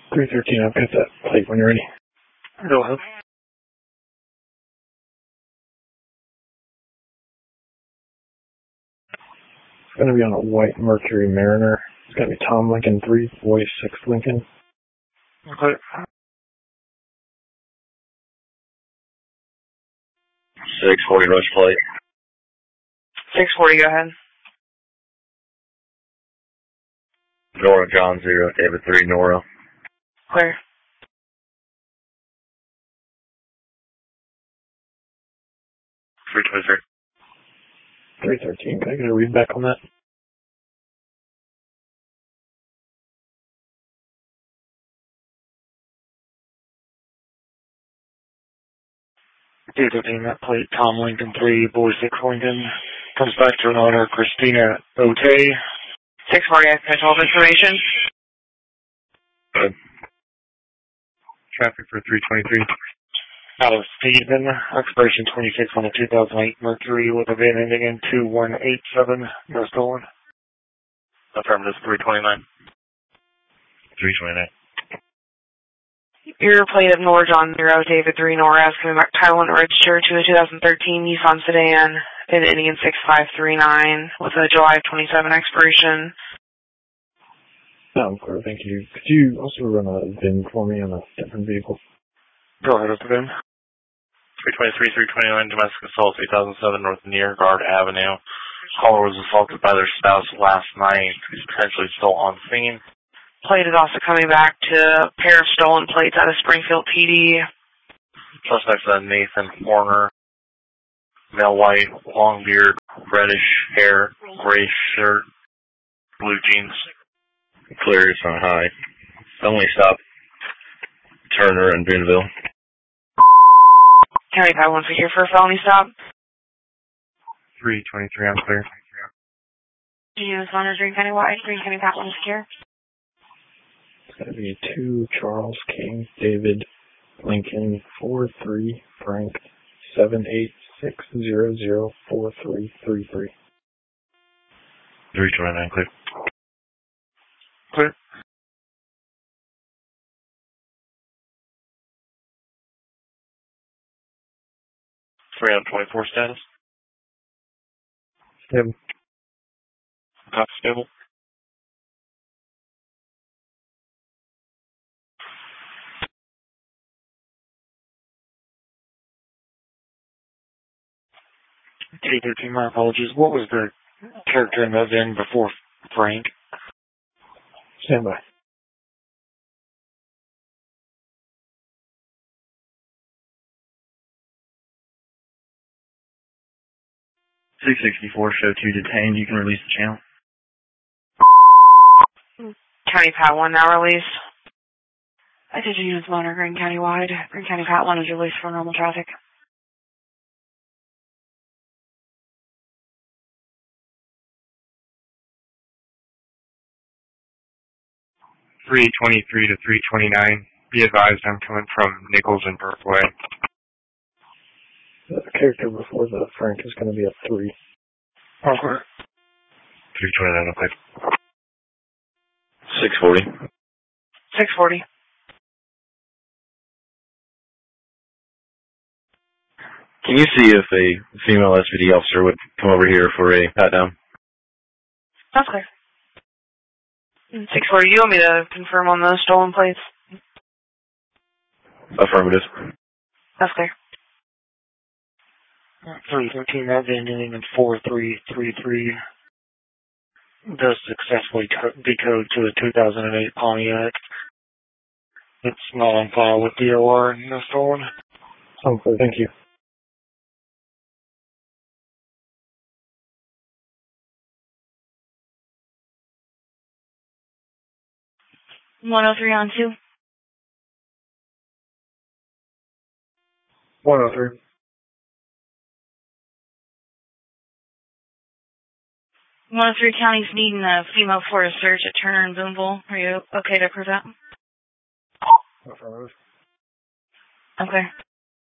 313, I've got that plate when you're ready. Go ahead. It's going to be on a white Mercury Mariner. It's going to be Tom Lincoln 3, boy 6 Lincoln. Okay. 640 rush plate. 640, go ahead. Nora John 0, David 3, Nora. Clear. $323. 313, can I get a read back on that? $313, that plate, Tom Lincoln 3, boy 6 Lincoln. Comes back to an owner, Christina Otay. 640, I have control of information. Good. Traffic for 323. Out of Stephen, expiration 26 on the 2008 Mercury with a VIN ending in 2187. No stolen. Affirmative 329. 329. Your plate of Nora John 0, David 3, Nora, coming back title and register to a 2013 Nissan sedan, VIN ending in 6539 with a July 27 expiration. No, clear, thank you. Could you also run a VIN for me on a different vehicle? Go ahead with the VIN. 323, 329, domestic assault, 8007 North Nearguard Avenue. Caller was assaulted by their spouse last night. He's potentially still on scene. Plate is also coming back to a pair of stolen plates out of Springfield PD. Suspect's Nathan Horner. Male white, long beard, reddish hair, gray shirt, blue jeans. Clear, it's on high. Only stop Turner and Boonville. County 5-1 for here for a felony stop. 323, I'm clear. Units Honors, Green County Wide, Green County 5-1 secure. It's going to be 2 Charles King, David Lincoln 43 Frank 786004333. 329, clear. Clear. 324 status. Stable. Copy stable. T13, my apologies. What was the character in that VIN before Frank? Stand by. $664, show 2 detained. You can release the channel. County Pat 1 now released. Attention units monitor Green County Wide. Green County Pat 1 is released for normal traffic. $323 to $329. Be advised I'm coming from Nichols and Berkway. The character before the Frank is going to be a 3. Okay. 329, okay. 640. 640. Can you see if a female SPD officer would come over here for a pat down? That's clear. 640, you want me to confirm on those stolen plates? Affirmative. That's clear. 313, that VIN ending in 4333. Does successfully decode to the 2008 Pontiac. It's not on file with DOR and no stolen. Okay, thank you. $103 on 2. 103. One of 3 counties needing a female for a search at Turner and Boonville. Are you okay to approve that? Affirmative. Okay.